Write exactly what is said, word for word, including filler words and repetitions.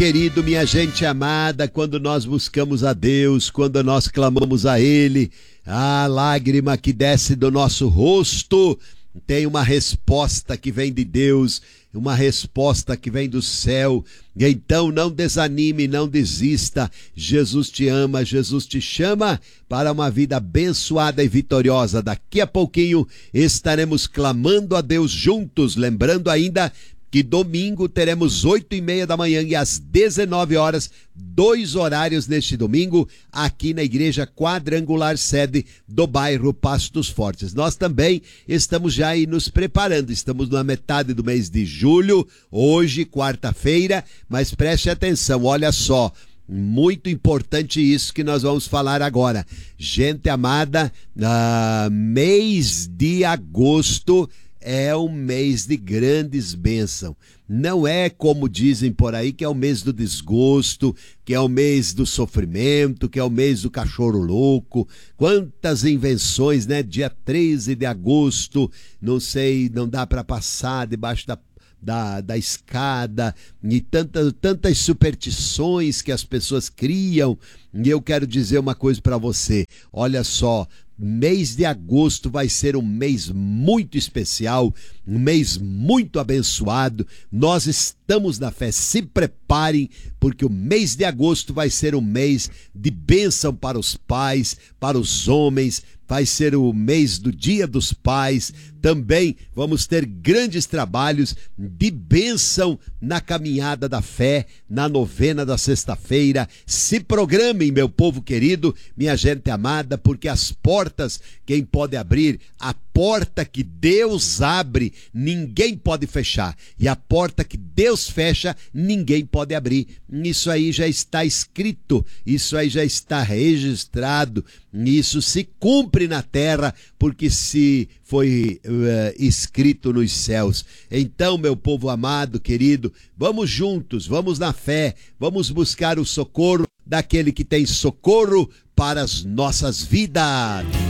querido, minha gente amada, quando nós buscamos a Deus, quando nós clamamos a Ele, a lágrima que desce do nosso rosto tem uma resposta que vem de Deus, uma resposta que vem do céu. Então não desanime, não desista. Jesus te ama, Jesus te chama para uma vida abençoada e vitoriosa. Daqui a pouquinho estaremos clamando a Deus juntos, lembrando ainda que domingo teremos oito e meia da manhã e às dezenove horas, dois horários neste domingo, aqui na Igreja Quadrangular, sede do bairro Pastos Fortes. Nós também estamos já aí nos preparando, estamos na metade do mês de julho, hoje, quarta-feira, mas preste atenção, olha só, muito importante isso que nós vamos falar agora. Gente amada, ah, mês de agosto é um mês de grandes bênçãos. Não é como dizem por aí que é o mês do desgosto, que é o mês do sofrimento, que é o mês do cachorro louco. Quantas invenções, né? Dia treze de agosto, não sei, não dá para passar debaixo da Da, da escada, e tantas, tantas superstições que as pessoas criam. E eu quero dizer uma coisa para você, olha só, mês de agosto vai ser um mês muito especial, um mês muito abençoado. Nós estamos na fé, se preparem, porque o mês de agosto vai ser um mês de bênção para os pais, para os homens, vai ser o mês do Dia dos Pais. Também vamos ter grandes trabalhos de bênção na caminhada da fé, na novena da sexta-feira. Se programem, meu povo querido, minha gente amada, porque as portas, quem pode abrir? A porta que Deus abre, ninguém pode fechar. E a porta que Deus fecha, ninguém pode abrir. Isso aí já está escrito, isso aí já está registrado, isso se cumpre na terra, porque se foi uh, escrito nos céus. Então, meu povo amado, querido, vamos juntos, vamos na fé, vamos buscar o socorro daquele que tem socorro para as nossas vidas.